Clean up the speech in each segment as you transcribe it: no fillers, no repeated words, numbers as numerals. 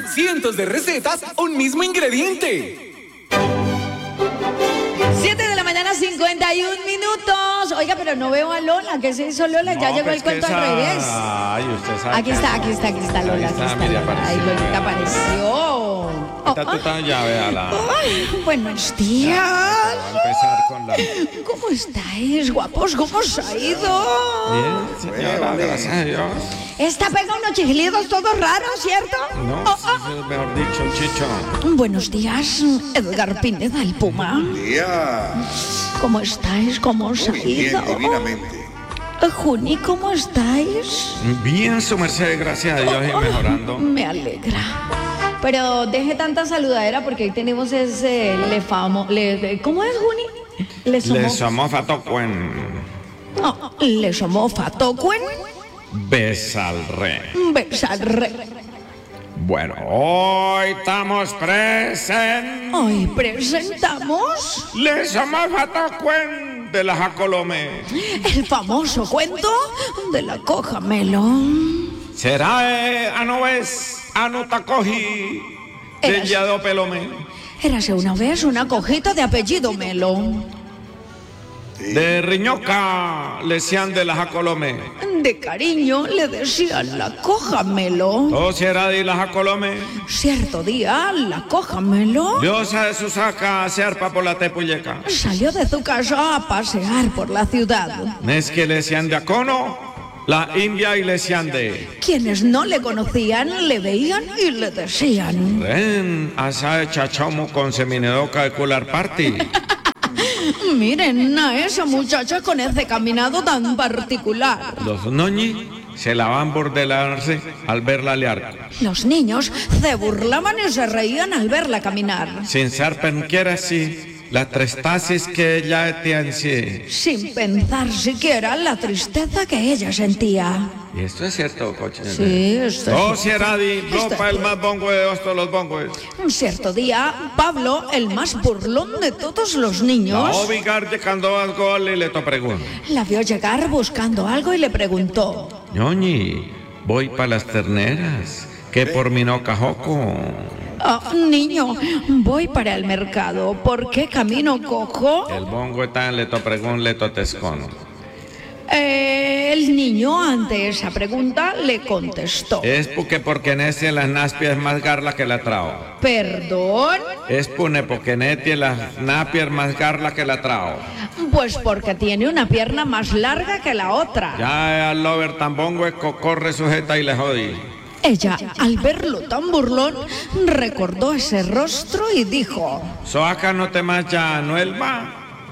Cientos de recetas, un mismo ingrediente. 7:51 a.m. Oiga, pero no veo a Lola. ¿Qué se hizo Lola? Ya llegó el cuento al revés. Ay, usted sabe. Aquí está Lola. Aquí está, Lola. mire, apareció. Ay, Lolita apareció. Está tú tan ya, véala. Ay, buenos días. Va a empezar con la... ¿Cómo estáis, guapos? ¿Cómo os ha ido? Bien, señora, gracias a Dios. Está pegando unos chiflidos todos raros, ¿cierto? No, mejor dicho, Chicho. Buenos días, Edgar Pineda, el Puma. Día. ¿Cómo estáis? ¿Cómo os ha Muy bien, ido? divinamente. Juni, ¿cómo estáis? Bien, su merced, gracias a Dios y mejorando. Me alegra. Pero deje tanta saludadera porque hoy tenemos ese ¿cómo es, Juni? Le somos fatocuen. Le somos fatocuen. Besalre. Besarre. Bueno, hoy estamos presentes. Hoy presentamos Le somos fatocuen de la Jacolome. el famoso cuento de la coja melón. Será Anoves Anutacoji del Yado Pelome. Érase una vez una cojita de apellido Melón. De Riñoca le decían de la Jacolome. De cariño le decían la coja melón. O será de la Jacolome. Cierto día, la coja melón Diosa de Susaca se arpa por la Tepuyeca. salió de su casa a pasear por la ciudad. Es que le decían de Acono, la India y le decían de... Quienes no le conocían le veían y le decían: Ren, asa de chachomo con seminedoca de cular party. miren a esa muchacha con ese caminado tan particular. Los noñi se la van a bordelarse al verla lear. Los niños se burlaban y se reían al verla caminar, Sin ser penquiera así, las trestasis que ella tiene sí. sin pensar siquiera la tristeza que ella sentía. Y esto es cierto, coche. Sí, esto es Oh, si era di, Esto blopa es el más bongo de todos los bongos. Un cierto día, Pablo, el más burlón de todos los La niños, obligar llegando al gol y le to pregunto. la vio llegar buscando algo y le preguntó: Ñoñi, voy para las terneras, que por mi no cajoco. niño, voy para el mercado. ¿Por qué camino cojo? El bongo está en leto pregun, leto tescono. El niño, ante esa pregunta, le contestó: Es porque nece las naspias es más garla que la trao. ¿Perdón? Es porque nece las napias más garla que la trao. Pues porque tiene una pierna más larga que la otra. Ya al lover tan bongo es corre sujeta y le jodí. Ella, al verlo tan burlón, recordó ese rostro y dijo: Soaca no te más ya Anuel va.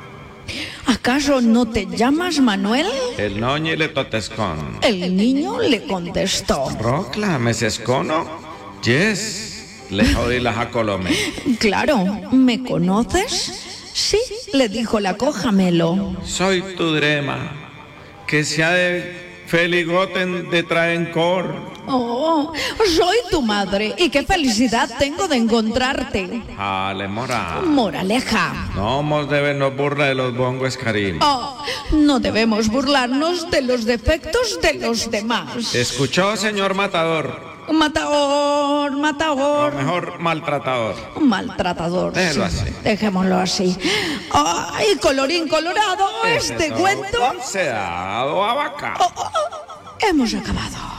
¿acaso no te llamas Manuel? El noñi le totescon. El niño le contestó: Rocla, me sescono. Yes, le jodí la jacolome. claro, ¿me conoces? Sí, le dijo la cójamelo. Soy tu drema, que sea de feligoten de traencor. Oh, soy tu madre y qué felicidad tengo de encontrarte. Ale mora. Moraleja: No nos debemos burla de los bongos carim. no debemos burlarnos de los defectos de los demás. ¿Escuchó, señor matador? Matador, O matador. mejor, maltratador. Maltratador. Déjelo sí. así. Dejémoslo así. Ay, colorín colorado, este cuento Se ha dado a vaca. hemos acabado.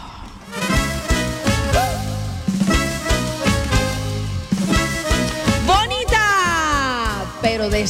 Bonita, pero de